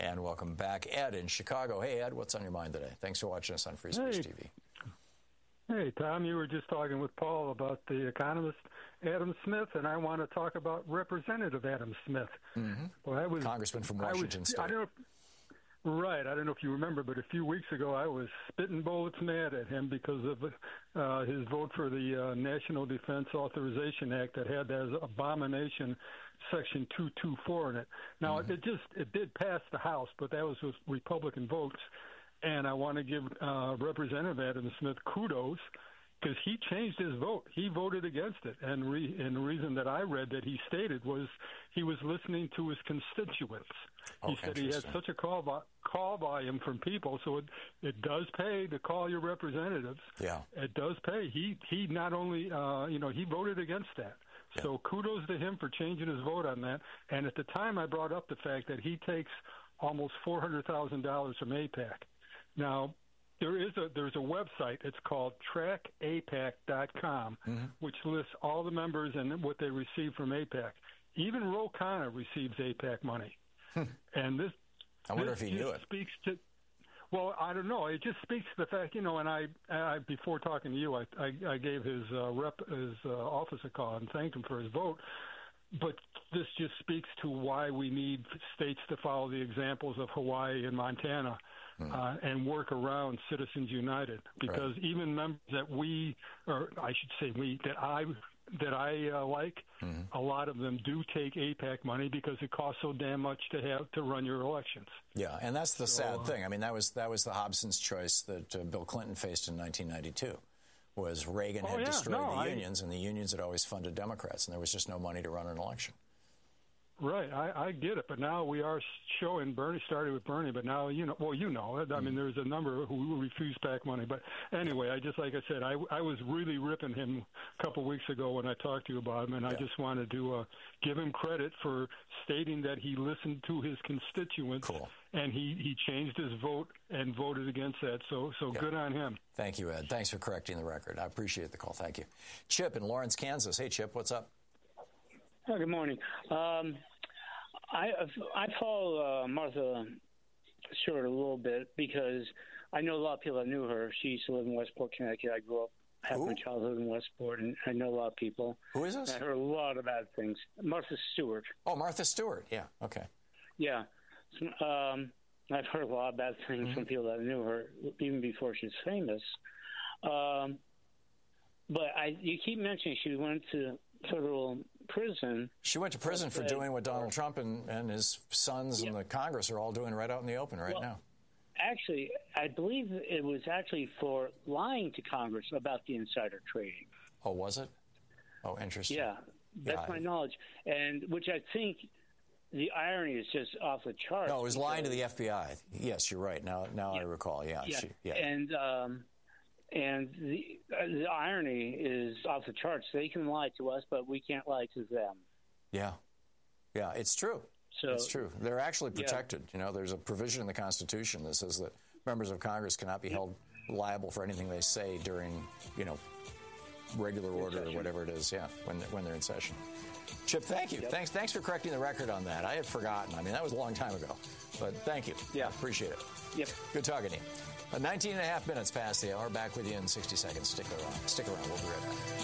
And welcome back, Ed in Chicago. Hey, Ed, what's on your mind today? Thanks for watching us on Free Speech TV. Hey, Tom, you were just talking with Paul about the economist Adam Smith, and I want to talk about Representative Adam Smith. Mm-hmm. Well, Congressman from Washington State. Right. I don't know if you remember, but a few weeks ago I was spitting bullets mad at him because of his vote for the National Defense Authorization Act that had that abomination Section 224 in it. Now, it did pass the House, but that was with Republican votes. And I want to give Representative Adam Smith kudos because he changed his vote. He voted against it. And the reason that I read that he stated was he was listening to his constituents. He said he had such a call volume from people, so it does pay to call your representatives. Yeah. It does pay. He not only, he voted against that. Yeah. So kudos to him for changing his vote on that. And at the time I brought up the fact that he takes almost $400,000 from AIPAC. Now, there's a website. It's called trackapac.com, which lists all the members and what they receive from AIPAC. Even Ro Khanna receives AIPAC money. And this, I wonder if he knew it. Speaks to, well, I don't know. It just speaks to the fact, and I before talking to you, I gave his office a call and thanked him for his vote. But this just speaks to why we need states to follow the examples of Hawaii and Montana and work around Citizens United. Because even members that I like, a lot of them do take AIPAC money because it costs so damn much to run your elections. Yeah, and that's the sad thing. I mean, that was the Hobson's choice that Bill Clinton faced in 1992. Was Reagan had destroyed the unions, and the unions had always funded Democrats, and there was just no money to run an election. Right, I get it, but now we are showing Bernie started with Bernie, but now I mean, there's a number who refuse PAC money. But anyway, like I said, I was really ripping him a couple weeks ago when I talked to you about him, and I just wanted to give him credit for stating that he listened to his constituents, and he changed his vote and voted against that. So good on him. Thank you, Ed. Thanks for correcting the record. I appreciate the call. Thank you. Chip in Lawrence, Kansas. Hey, Chip, what's up? Good morning. I follow Martha Stewart a little bit because I know a lot of people that knew her. She used to live in Westport, Connecticut. I grew up, had my childhood in Westport, and I know a lot of people. Who is this? I heard a lot of bad things. Martha Stewart. Oh, Martha Stewart. Yeah. Okay. Yeah. I've heard a lot of bad things from people that knew her even before she was famous. But you keep mentioning she went to federal prison. She went to prison for doing what Donald Trump and his sons in the Congress are all doing right out in the open now. Actually, I believe it was actually for lying to Congress about the insider trading. Oh, was it? Oh, interesting. Yeah, that's my knowledge. And which I think the irony is just off the charts. No, it was lying to the FBI. Yes, you're right. Now I recall. Yeah. And the irony is off the charts. They can lie to us, but we can't lie to them. Yeah, it's true. It's true. They're actually protected. There's a provision in the Constitution that says that members of Congress cannot be held liable for anything they say during, regular order or whatever it is. Yeah, when they're in session. Chip, thank you. Yep. Thanks for correcting the record on that. I had forgotten. I mean, that was a long time ago. But thank you. Yeah. Appreciate it. Yep. Good talking to you. 19 and a half minutes past the hour. Back with you in 60 seconds. Stick around. We'll be right back.